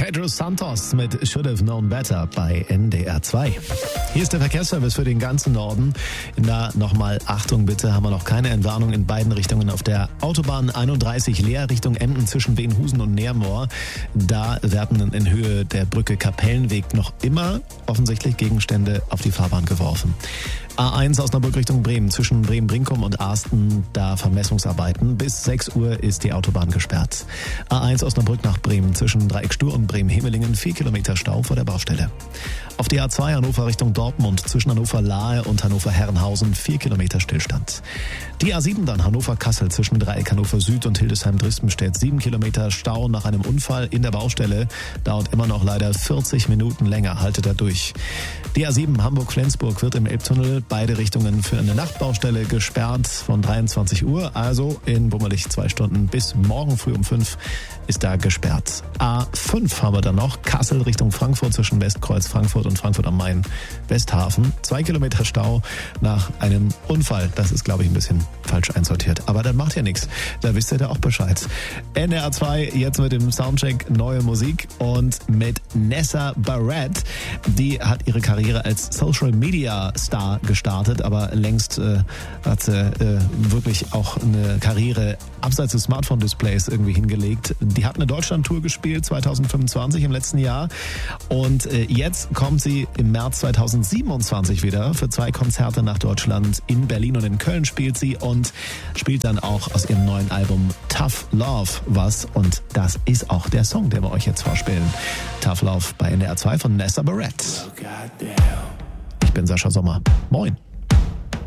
Pedro Santos mit Should Have Known Better bei NDR 2. Hier ist der Verkehrsservice für den ganzen Norden. Da nochmal Achtung bitte, haben wir noch keine Entwarnung in beiden Richtungen auf der Autobahn 31 Leer Richtung Emden zwischen Wenhusen und Neermoor. Da werden in Höhe der Brücke Kapellenweg noch immer offensichtlich Gegenstände auf die Fahrbahn geworfen. A1 Osnabrück Richtung Bremen, zwischen Bremen-Brinkum und Arsten, da Vermessungsarbeiten. Bis 6 Uhr ist die Autobahn gesperrt. A1 Osnabrück nach Bremen, zwischen Dreieck Stur und Bremen-Hemelingen, 4 Kilometer Stau vor der Baustelle. Auf die A2 Hannover Richtung Dortmund, zwischen Hannover-Lahe und Hannover-Herrenhausen, 4 Kilometer Stillstand. Die A7 dann Hannover-Kassel, zwischen Dreieck Hannover Süd und Hildesheim-Drispenstedt, 7 Kilometer Stau nach einem Unfall in der Baustelle. Dauert immer noch leider 40 Minuten länger, haltet da durch. Die A7 Hamburg-Flensburg wird im Elbtunnel beide Richtungen für eine Nachtbaustelle gesperrt von 23 Uhr, also in bummelig 2 Stunden bis morgen früh um 5 ist da gesperrt. A5 haben wir dann noch, Kassel Richtung Frankfurt zwischen Westkreuz Frankfurt und Frankfurt am Main Westhafen. 2 Kilometer Stau nach einem Unfall. Das ist, glaube ich, ein bisschen falsch einsortiert. Aber das macht ja nichts. Da wisst ihr da auch Bescheid. NDR 2 jetzt mit dem Soundcheck neue Musik und mit Nessa Barrett. Die hat ihre Karriere als Social Media Star gestartet, aber längst hat sie wirklich auch eine Karriere abseits des Smartphone-Displays irgendwie hingelegt. Die hat eine Deutschland-Tour gespielt 2025 im letzten Jahr und jetzt kommt sie im März 2027 wieder für 2 Konzerte nach Deutschland. In Berlin und in Köln spielt sie und spielt dann auch aus ihrem neuen Album Tough Love was und das ist auch der Song, den wir euch jetzt vorspielen. Tough Love bei NDR 2 von Nessa Barrett. Ich bin Sascha Sommer. Moin.